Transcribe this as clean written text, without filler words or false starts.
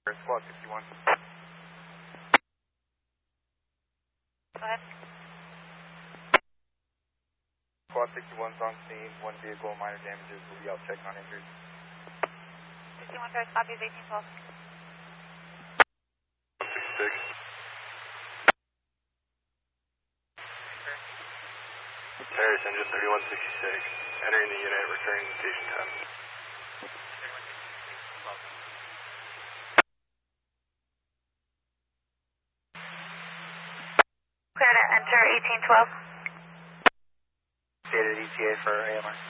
Squad 61. Go ahead. Squad 61's on scene. One vehicle, minor damages. We'll be out checking on injuries. 61 Paris, copy is 1812. 66. Paris, engine 3166. Entering the unit, returning to station 10. Clear to enter 1812. Stated ETA for AMR.